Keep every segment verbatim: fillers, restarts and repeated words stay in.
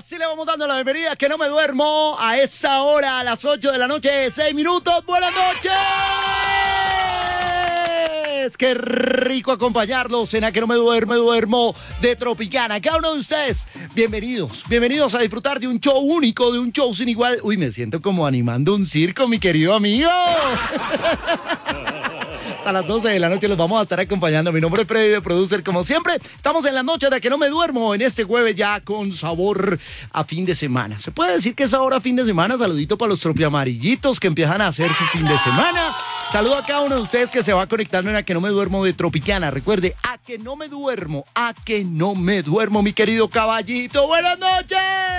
Así le vamos dando la bienvenida, que no me duermo, a esa hora, a las ocho de la noche, seis minutos. ¡Buenas noches! ¡Qué rico acompañarlos en A Que No Me Duermo, Duermo de Tropicana! Cada uno de ustedes, bienvenidos, bienvenidos a disfrutar de un show único, de un show sin igual. Uy, me siento como animando un circo, mi querido amigo. Hasta las doce de la noche los vamos a estar acompañando. Mi nombre es Freddy, de Producer, como siempre. Estamos en la noche de A Que No Me Duermo, en este jueves ya con sabor a fin de semana. ¿Se puede decir que es ahora fin de semana? Saludito para los tropiamarillitos que empiezan a hacer su fin de semana. Saludo a cada uno de ustedes que se va conectando en A Que No Me Duermo de Tropicana. Recuerde, A Que No Me Duermo, A Que No Me Duermo, mi querido caballito. ¡Buenas noches!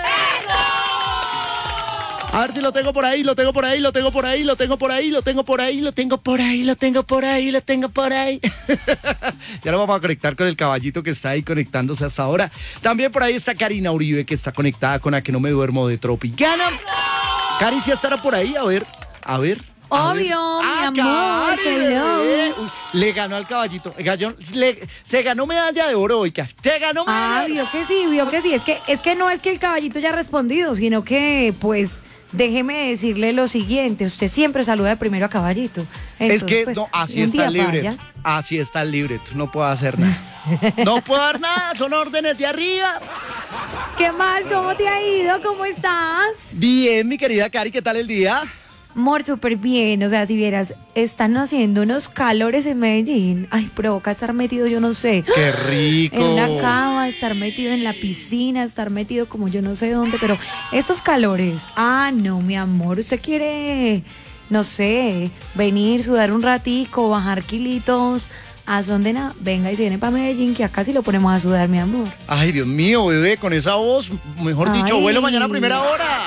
A ver si lo tengo por ahí, lo tengo por ahí, lo tengo por ahí, lo tengo por ahí, lo tengo por ahí, lo tengo por ahí, lo tengo por ahí, lo tengo por ahí. Ya lo vamos a conectar con el caballito que está ahí conectándose hasta ahora. También por ahí está Karina Uribe, que está conectada con A Que No Me Duermo de Tropicana. Cari, ¿sí estará por ahí? A ver, a ver. Obvio, mi ah, amor, Cari, bebé. Uy, le ganó al caballito. Ganó, le, se ganó medalla de oro hoy, Cari. Se ganó medalla. Ah, vio que sí, vio que sí. Es que, es que no es que el caballito haya respondido, sino que, pues, déjeme decirle lo siguiente. Usted siempre saluda primero a caballito. Entonces, es que pues, no, así un está el día libreto. falla. Así está el libreto. No puedo hacer nada. No puedo dar nada. Son órdenes de arriba. ¿Qué más? ¿Cómo te ha ido? ¿Cómo estás? Bien, mi querida Cari, ¿qué tal el día? Amor, súper bien. O sea, si vieras, están haciendo unos calores en Medellín. Ay, provoca estar metido, yo no sé. ¡Qué rico! En una cama, estar metido en la piscina, estar metido como yo no sé dónde. Pero estos calores, ah, no, mi amor, usted quiere, no sé, venir, sudar un ratico, bajar kilitos. ¿A dónde nada? Venga y se viene para Medellín, que acá sí lo ponemos a sudar, mi amor. Ay, Dios mío, bebé, con esa voz, mejor Ay. dicho, vuelo mañana a primera hora.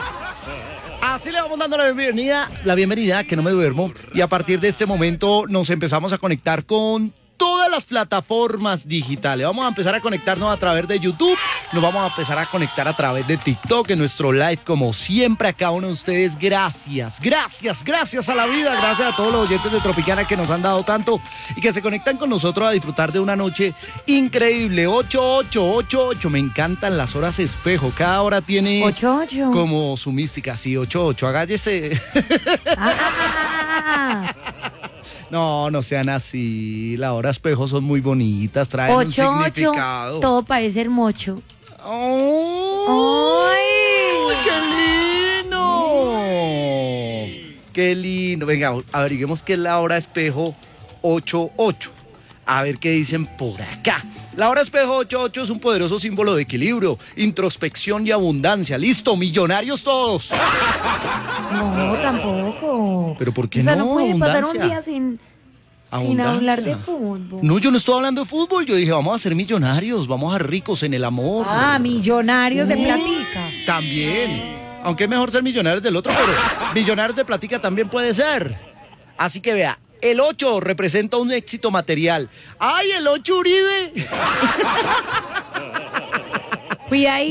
Así le vamos dando la bienvenida, la bienvenida a Que No Me Duermo. Y a partir de este momento nos empezamos a conectar con todas las plataformas digitales. Vamos a empezar a conectarnos a través de YouTube. Nos vamos a empezar a conectar a través de TikTok, en nuestro live, como siempre, a cada uno de ustedes. Gracias, gracias, gracias a la vida. Gracias a todos los oyentes de Tropicana que nos han dado tanto y que se conectan con nosotros a disfrutar de una noche increíble. ocho ocho ocho ocho. Me encantan las horas espejo. Cada hora tiene ocho ocho. como su mística. Sí, ocho ocho. Agállese. Ah, ah, ah, ah. No, no sean así. La hora espejo son muy bonitas, traen Ocho, un ocho, significado. todo parece hermoso. ¡Oh! ¡Ay! ¡Qué lindo! ¡Qué lindo! Venga, averiguemos qué es la hora espejo ocho ocho. A ver qué dicen por acá. La hora espejo ocho ocho es un poderoso símbolo de equilibrio, introspección y abundancia. ¡Listo! ¡Millonarios todos! No, tampoco. ¿Pero por qué o sea, no? no puede pasar Abundancia. un día sin, sin Abundancia. hablar de fútbol. No, yo no estoy hablando de fútbol. Yo dije, vamos a ser millonarios, vamos a ser ricos en el amor. Ah, millonarios de Uh, platica. También. Aunque es mejor ser millonarios del otro, pero millonarios de platica también puede ser. Así que vea, el ocho representa un éxito material. ¡Ay, el ocho Uribe! Cuida ahí.